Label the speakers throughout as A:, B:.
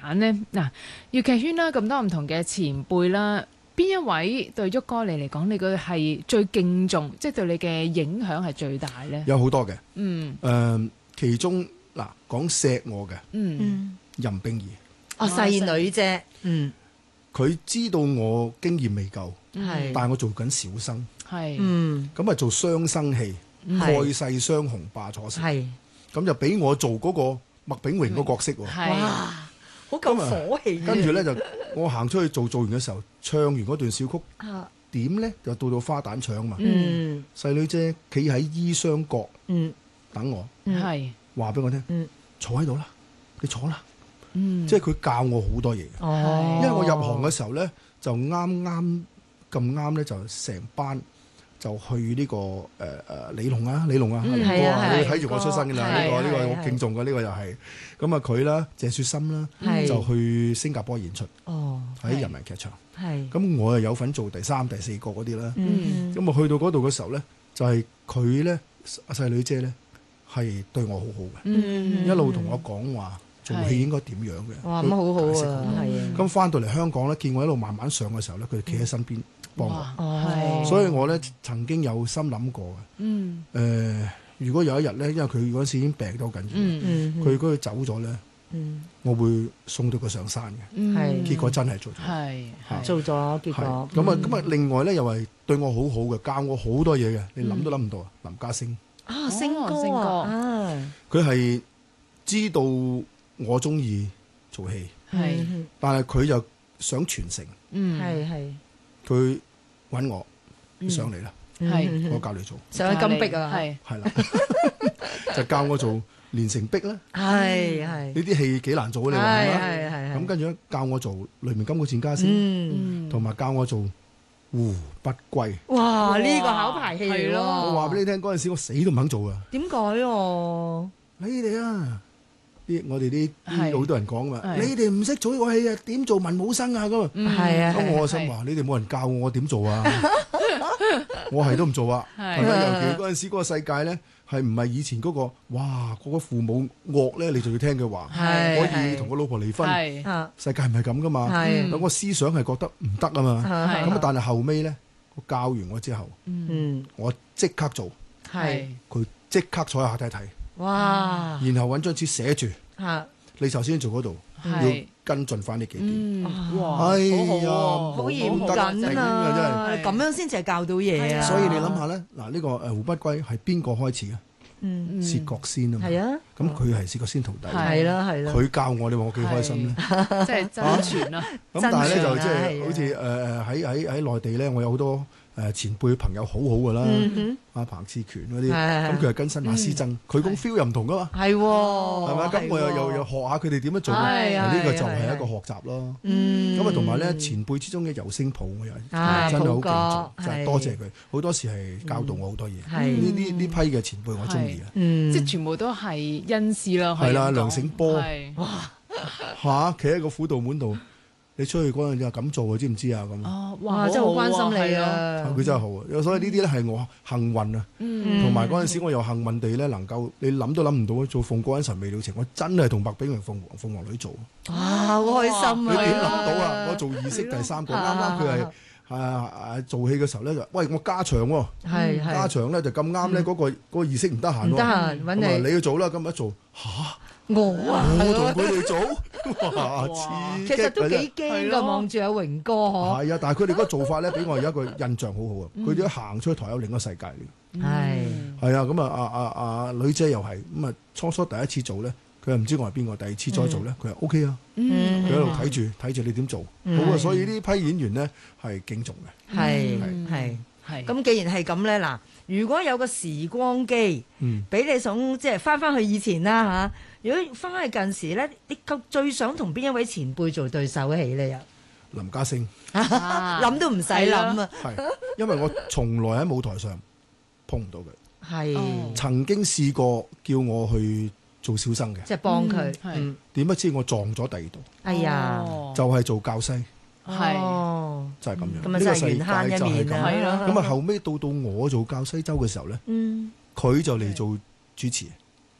A: 揀呢？嗱，粵劇圈啦，咁多唔同嘅前輩啦，邊一位對旭哥你嚟講，你覺得係最敬重，即係對你嘅影響係最大呢？
B: 有好多嘅，
A: 嗯，
B: 其中嗱講錫我嘅，任冰兒，
C: 哦，細女啫，
B: 佢知道我經驗未夠，
C: 係，
B: 但係我做緊小生，
A: 係，
B: 咁啊做雙生戲，蓋世雙雄霸楚城，
C: 係，
B: 咁就俾我做嗰個麥炳榮個角色喎。
A: 係，
C: 哇，好夠火氣嘅。
B: 跟住咧就我行出去做完嘅時候，唱完嗰段小曲，點咧就到花旦唱嘛。細女姐企喺衣箱角等我，
A: 係，
B: 話俾我聽，坐喺度啦，你坐啦。
A: 嗯，
B: 即係佢教我好多嘢嘅，
C: 哦，
B: 因為我入行嘅時候咧，就啱咧，就成班就去呢個李龍啊，李龍哥啊，你睇住我出身㗎啦，呢個我敬重嘅，呢個又係咁啊佢啦，謝雪心啦，就去新加坡演出，喺人民劇場，咁我又有份做第3、第4個嗰啲啦，咁啊去到嗰度嘅時候咧，就係佢咧細女姐咧係對我好好嘅，一路同我講話。做戲應該點樣嘅？
C: 哇，咁好好啊，係啊！
B: 咁翻到嚟香港咧，見我一路慢慢上嘅時候咧，佢哋企喺身邊幫我。所以我咧曾經有心諗過嘅。如果有一日咧，因為佢嗰陣時已經病得好緊要，佢如果佢走咗咧，我會送到佢上山嘅。結果真係做咗，
C: 做咗結果。
B: 咁啊，另外咧又係對我好好嘅，教我好多嘢嘅，你諗都諗唔到啊！林家聲
C: 啊，星哥啊，
B: 佢係知道我中意做戲，但係佢又想傳承，佢揾我上嚟啦，我教你做，
C: 上去金碧啊，
B: 係啦，就教我做連城璧啦，呢啲戲幾難做啊，你話係嘛？咁跟住咧教我做雷鳴金鼓戰家先，同埋教我做胡不歸。
C: 哇！呢個考牌戲嚟咯，
B: 我話俾你聽，嗰陣時我死都唔肯做啊。
C: 點解喎？
B: 你哋啊！我哋啲好多人講嘛，你哋唔識做呢個戲啊，點做文武生啊咁啊？咁我心話你哋冇人教我點做啊，我係都唔做啊。尤其嗰陣時嗰個世界咧，係唔係以前嗰個哇嗰個父母惡咧，你就要聽佢話，可以同個老婆離婚。世界唔係咁噶嘛，咁我思想係覺得唔得啊嘛。咁但係後尾咧，我教完我之後，我即刻做，佢即刻坐喺下底睇。哇！然後揾張紙寫住，你頭先做嗰度要跟進翻呢幾點。
A: 哇！
B: 哎呀，
C: 好嚴謹啊！咁樣先至係教到嘢啊！
B: 所以你諗下咧，嗱呢個胡不歸係邊個開始嘅？薛覺先啊嘛。係啊，咁佢係薛覺先徒弟。
C: 係啦係啦。
B: 佢教我，你話我幾開心咧？
A: 即係真傳啊！
B: 咁但係咧就即係好似喺內地咧，我有好多前輩朋友好好噶啦，阿彭志權嗰啲，咁佢係跟新馬師曾，佢講 feel 又唔同噶嘛，係咪？咁我又學下佢哋點樣做，呢個就係一個學習咯。咁啊同埋咧前輩之中嘅尤聲普，我又真係好敬重，就係多謝佢，好多時係教導我好多嘢。呢批嘅前輩我中意啊，
A: 即係全部都係恩師啦。
B: 係啦，梁醒波，哇嚇，企喺個輔導門度。你出去嗰陣就咁做啊，知唔知啊？咁
C: 哇，真係好關心你啊！
B: 佢真係好啊，所以呢啲咧係我幸運啊，同埋嗰陣時我又幸運地咧能夠你諗都諗唔到做鳳閣恩仇未了情，我真係同白炳榮鳳凰女做。
C: 哇，好開心啊！
B: 你點諗到啊？我做儀式第3個，啱啱佢係做戲嘅時候咧就，喂我加場喎，加場咧就咁啱咧嗰個儀式唔得閒喎，
C: 唔得閒揾你，
B: 你去做啦，咁一做嚇。我同佢哋做，哇！
C: 其實都幾驚㗎，望住阿榮哥嗬。
B: 係啊，但係佢哋嗰個做法咧，俾我有一個印象好好啊！佢哋一行出去台有另一個世界嚟。係啊，咁啊女姐又係咁啊，初第一次做咧，佢又唔知我係邊個，第2次再做咧，佢話 OK 啊，佢喺度睇住你點做，好啊！所以呢批演員咧係敬重嘅。
C: 係。咁既然係咁咧，嗱，如果有個時光機，俾你想即係翻去以前啦嚇。如果翻去近時咧，你最想同邊一位前輩做對手戲咧？又
B: 林家聲，
C: 諗都唔使諗啊！
B: 係，因為我從來喺舞台上碰唔到佢。係，曾經試過叫我去做小生嘅，
C: 即係幫佢。
B: 點不知我撞咗第2度。哎呀，就係做教西。
A: 係，
B: 就係咁樣。
C: 咁啊，真係緣慳一面啊！
B: 咁啊，後尾到我做教西周嘅時候咧，佢就嚟做主持。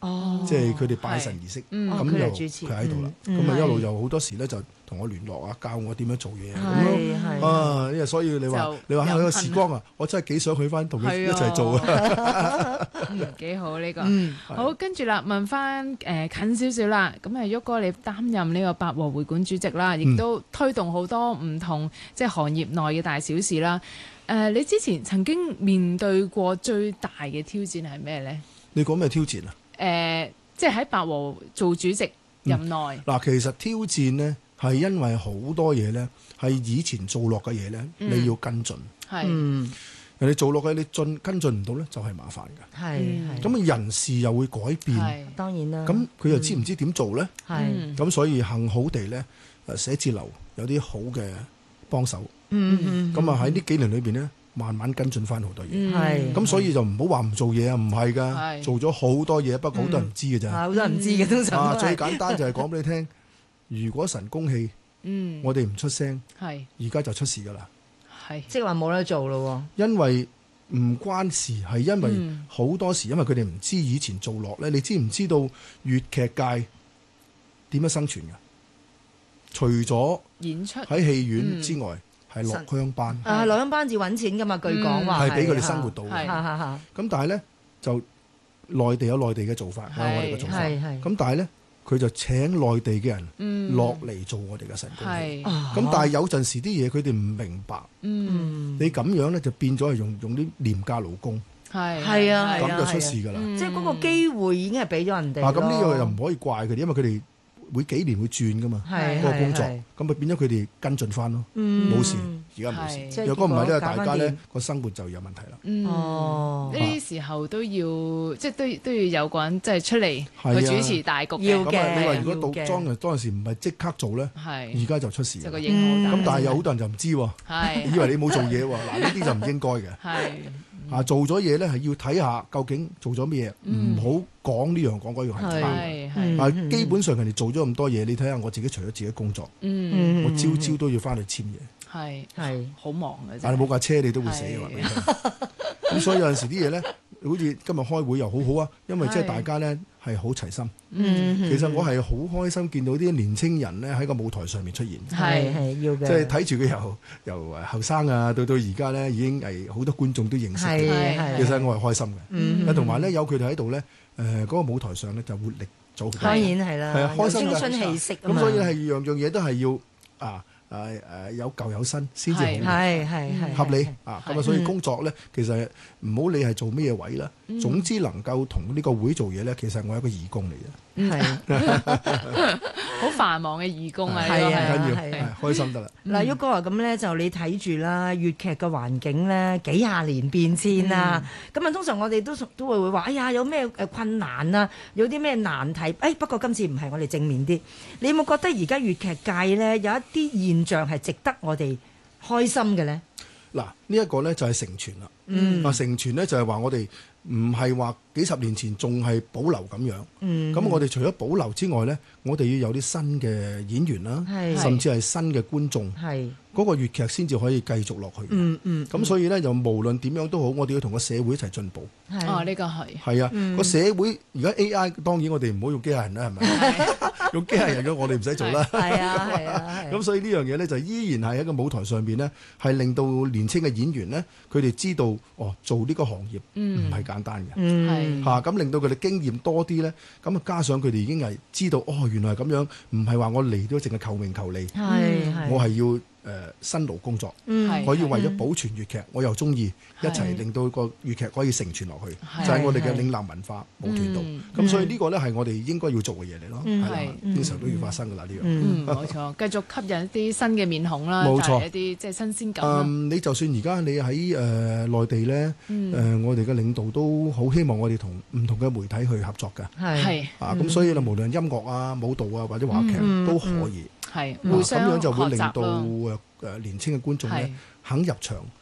B: 即係佢哋拜神儀式，咁又佢喺度啦。咁啊一路又好多時咧就同我聯絡啊，教我點樣做嘢咁咯。啊，因為所以你話喺個時光啊，我真係幾想去翻同佢一齊做啊。
A: 幾好呢個。好，跟住啦，問翻近少少啦。咁啊，旭哥你擔任呢個百和會館主席啦，亦都推動好多唔同即係行業內嘅大小事啦。你之前曾經面對過最大嘅挑戰係咩咧？
B: 你講咩挑戰啊？
A: 即係喺百和做主席任內。
B: 嗱，其實挑戰呢係因為好多嘢呢係以前做落嘅嘢呢，你要跟進。
A: 係。
B: 人哋做落嘅你跟進唔到呢，就係麻煩㗎。
C: 係。
B: 咁人事又會改變。
C: 當然啦。咁
B: 佢又知唔知點做呢？咁所以幸好地呢，寫字樓有啲好嘅幫手。咁啊喺呢幾年裏邊呢，慢慢跟進翻好多嘢。咁所以就唔好話唔做嘢啊，唔係㗎，做咗好多嘢，不過好多人唔知㗎咋。
C: 好多人唔知嘅通常。
B: 最簡單就係講俾你聽，如果神公氣，我哋唔出聲，而家就出事㗎啦。
C: 即係話冇得做咯。
B: 因為唔關事，係因為好多時，因為佢哋唔知以前做落咧，你知唔知道粵劇界點樣生存㗎？除咗
A: 演出
B: 喺戲院之外，係落鄉班。
C: 落鄉班至揾錢㗎嘛，據講話
B: 係俾佢哋生活到嘅。咁但係咧就內地有內地嘅做法，有我哋嘅做法。咁但係咧佢就請內地嘅人落嚟做我哋嘅神功戲。咁但係有陣時啲嘢佢哋唔明白。你咁樣咧就變咗係用啲廉價勞工。
C: 係啊，
B: 咁就出事㗎啦。
C: 即係嗰個機會已經係俾咗人哋。
B: 咁呢個又唔可以怪佢哋，因為佢哋每幾年會轉㗎嘛，嗰個工作，咁咪變咗佢哋跟進翻咯，冇事，而家冇事。若果唔係咧，大家咧個生活就有問題啦。
A: 呢啲時候都要即係都要有個人即係出嚟去主持大局嘅。
B: 咁你話如果當陣時唔係即刻做咧，而家就出事。
A: 就個影響好大。
B: 咁但係有好多人就唔知喎，以為你冇做嘢喎。嗱，呢啲就唔應該嘅。做咗嘢咧係要睇下究竟做咗咩嘢，唔好講呢樣講嗰樣係差嘅。基本上人哋做咗咁多嘢，你睇下我自己除咗自己工作，我朝朝都要翻去簽嘢，
A: 係好忙嘅。
B: 但係冇架車你都會死嘅。咁所以有陣時啲嘢咧，好似今日開會又好好啊，因為即係大家咧係好齊心。其實我係好開心見到啲年青人咧喺個舞台上面出現。
C: 係要嘅。
B: 即係睇住佢由後生啊到而家咧，已經係好多觀眾都認識佢。其實我係開心嘅。同埋咧有佢哋喺度咧，嗰個舞台上咧就活力咗好多。
C: 當然係啦，
B: 係啊，開心嘅。
C: 青春氣息啊嘛。
B: 咁所以係樣樣嘢都係要有舊有新先至好，
C: 係
B: 合理啊！咁啊，所以工作咧，其實唔好理係做咩嘢位啦。總之能夠同呢個會做嘢咧，其實我係一個義工嚟
C: 嘅。
A: 好繁忙嘅義工啊！
B: 係啊，緊要開心得啦。
C: 嗱，旭哥啊，咁咧就你睇住啦，粵劇嘅環境咧幾廿年變遷啦。咁啊，通常我哋都會話，哎呀，有咩困難啊，有啲咩難題？不過今次唔係，我哋正面啲。你有冇覺得而家粵劇界咧有一啲現象係值得我哋開心嘅咧？
B: 嗱，呢一個咧就係承傳啦。承傳咧就係話我哋唔係話幾十年前仲係保留咁樣。咁我哋除咗保留之外咧，我哋要有啲新嘅演員啦，甚至係新嘅觀眾，嗰個粵劇先至可以繼續落去。咁所以咧，就無論點樣都好，我哋要同個社會一齊進步。
A: 呢個係
B: 啊，個社會而家 AI 當然我哋唔好用機械人啦，係咪？用機械人嘅我哋唔使做啦。
C: 係啊。
B: 咁所以呢樣嘢咧就依然係喺個舞台上邊咧，係令到年青嘅演員咧，佢哋知道做呢個行業唔係簡單嘅。咁令到佢哋經驗多啲咧，咁啊加上佢哋已經係知道原來係咁樣，唔係話我嚟到淨係求名求利，我係要辛勞工作，可以為咗保存粵劇，我又中意一齊令到個粵劇可以承傳落去，就係我哋嘅嶺南文化舞團度。咁所以呢個咧係我哋應該要做嘅嘢嚟咯，係啦，經常都要發生噶啦呢樣。
A: 冇錯，繼續吸引一啲新嘅面孔啦，
B: 冇錯，
A: 一啲即係新鮮感。
B: 你就算而家你喺內地咧，我哋嘅領導都好希望我哋同唔同嘅媒體去合作㗎。
A: 係
B: 咁所以咧，無論音樂啊、舞蹈啊或者話劇都可以。
A: 互相
B: 咁樣就會令到
A: 學習
B: 年青嘅觀眾咧肯入場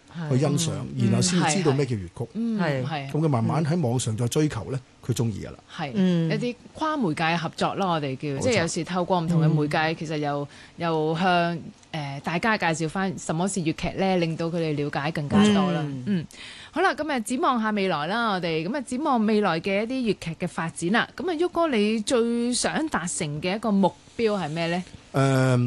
B: 去欣賞，然後先知道咩叫粵曲。
C: 係
B: 咁佢慢慢喺網上再追求咧，佢中意噶啦。
A: 係一啲跨媒介嘅合作咯，我哋叫，即係有時透過唔同嘅媒介，其實又向大家介紹翻什麼是粵劇咧，令到佢哋了解更加多啦。好啦，咁展望下未來啦，我哋咁展望未來嘅一啲粵劇嘅發展啦。咁旭哥，你最想達成嘅一個目標係咩咧？